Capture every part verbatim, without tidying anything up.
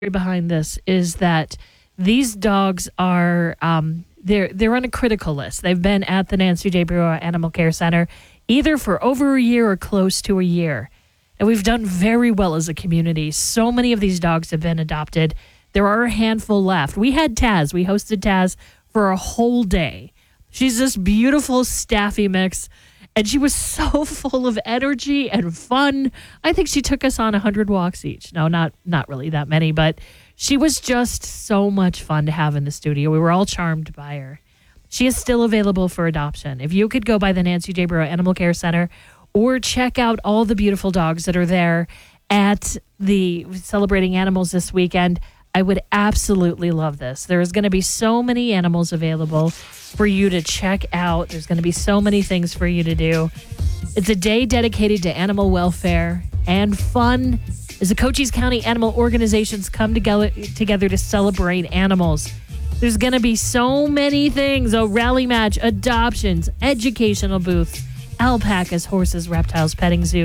behind this is that these dogs are um, they're they're on a critical list. They've been at the Nancy J. Brewer Animal Care Center either for over a year or close to a year. And we've done very well as a community. So many of these dogs have been adopted. There are a handful left. We had Taz. We hosted Taz for a whole day. She's this beautiful staffy mix, and she was so full of energy and fun. I think she took us on one hundred walks each. No, not not really that many, but she was just so much fun to have in the studio. We were all charmed by her. She is still available for adoption. If you could go by the Nancy J. Brewer Animal Care Center or check out all the beautiful dogs that are there at the Celebrating Animals this weekend, I would absolutely love this. There is going to be so many animals available for you to check out. There's going to be so many things for you to do. It's a day dedicated to animal welfare and fun as the Cochise County animal organizations come together, together to celebrate animals. There's going to be so many things. A rally match, adoptions, educational booths, alpacas, horses, reptiles, petting zoo,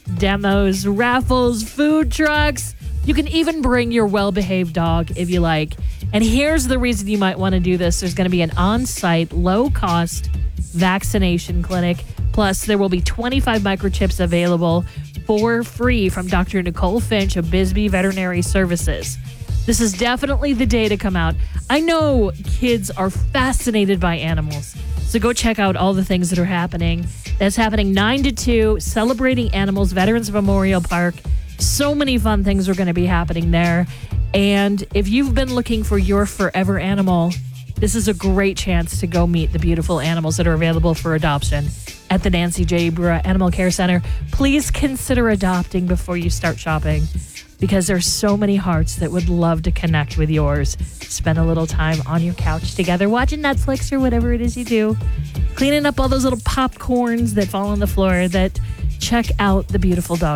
demos, raffles, food trucks. You can even bring your well-behaved dog if you like. And here's the reason you might want to do this. There's going to be an on-site, low-cost vaccination clinic. Plus, there will be twenty-five microchips available for free from Doctor Nicole Finch of Bisbee Veterinary Services. This is definitely the day to come out. I know kids are fascinated by animals, so go check out all the things that are happening. That's happening nine to two, Celebrating Animals, Veterans Memorial Park. So many fun things are going to be happening there. And if you've been looking for your forever animal, this is a great chance to go meet the beautiful animals that are available for adoption at the Nancy J. Brewer Animal Care Center. Please consider adopting before you start shopping, because there's so many hearts that would love to connect with yours. Spend a little time on your couch together, watching Netflix or whatever it is you do, cleaning up all those little popcorns that fall on the floor. That check out the beautiful dog.